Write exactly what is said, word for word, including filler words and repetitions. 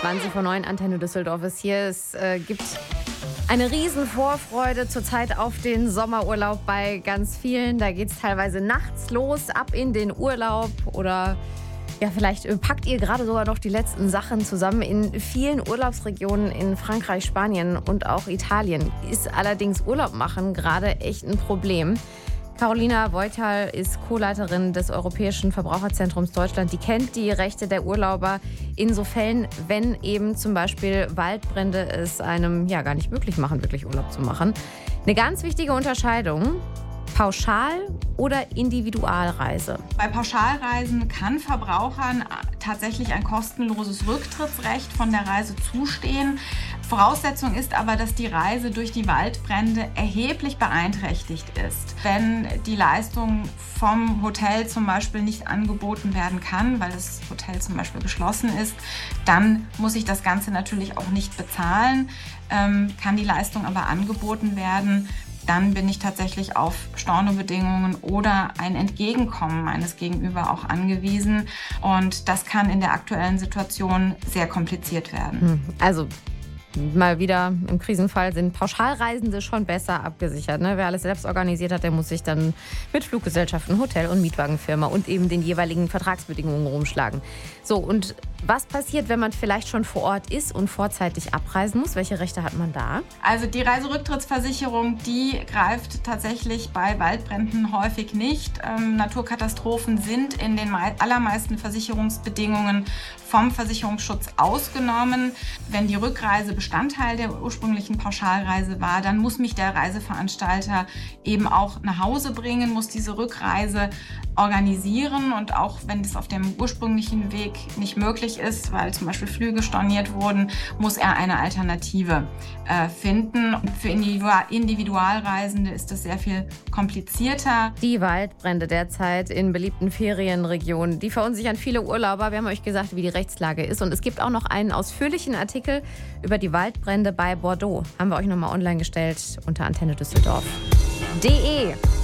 zwanzig vor neun, Antenne Düsseldorf ist hier. Es äh, gibt eine riesen Vorfreude zurzeit auf den Sommerurlaub bei ganz vielen. Da geht es teilweise nachts los, ab in den Urlaub oder ja, vielleicht packt ihr gerade sogar noch die letzten Sachen zusammen. In vielen Urlaubsregionen in Frankreich, Spanien und auch Italien ist allerdings Urlaub machen gerade echt ein Problem. Carolina Voital ist Co-Leiterin des Europäischen Verbraucherzentrums Deutschland. Die kennt die Rechte der Urlauber in so Fällen, wenn eben zum Beispiel Waldbrände es einem ja gar nicht möglich machen, wirklich Urlaub zu machen. Eine ganz wichtige Unterscheidung: Pauschal- oder Individualreise. Bei Pauschalreisen kann Verbrauchern tatsächlich ein kostenloses Rücktrittsrecht von der Reise zustehen. Voraussetzung ist aber, dass die Reise durch die Waldbrände erheblich beeinträchtigt ist. Wenn die Leistung vom Hotel zum Beispiel nicht angeboten werden kann, weil das Hotel zum Beispiel geschlossen ist, dann muss ich das Ganze natürlich auch nicht bezahlen. Ähm, kann die Leistung aber angeboten werden, dann bin ich tatsächlich auf Stornobedingungen oder ein Entgegenkommen meines Gegenüber auch angewiesen. Und das kann in der aktuellen Situation sehr kompliziert werden. Also mal wieder im Krisenfall sind Pauschalreisende schon besser abgesichert. Ne? Wer alles selbst organisiert hat, der muss sich dann mit Fluggesellschaften, Hotel- und Mietwagenfirma und eben den jeweiligen Vertragsbedingungen rumschlagen. So, und was passiert, wenn man vielleicht schon vor Ort ist und vorzeitig abreisen muss? Welche Rechte hat man da? Also die Reiserücktrittsversicherung, die greift tatsächlich bei Waldbränden häufig nicht. Ähm, Naturkatastrophen sind in den allermeisten Versicherungsbedingungen vom Versicherungsschutz ausgenommen. Wenn die Rückreise Bestandteil der ursprünglichen Pauschalreise war, dann muss mich der Reiseveranstalter eben auch nach Hause bringen, muss diese Rückreise organisieren, und auch wenn es auf dem ursprünglichen Weg nicht möglich ist, weil zum Beispiel Flüge storniert wurden, muss er eine Alternative äh, finden. Und für Individualreisende ist das sehr viel komplizierter. Die Waldbrände derzeit in beliebten Ferienregionen, die verunsichern viele Urlauber. Wir haben euch gesagt, wie die Rechtslage ist, und es gibt auch noch einen ausführlichen Artikel über die Waldbrände bei Bordeaux. Haben wir euch nochmal online gestellt unter antenne düsseldorf punkt de.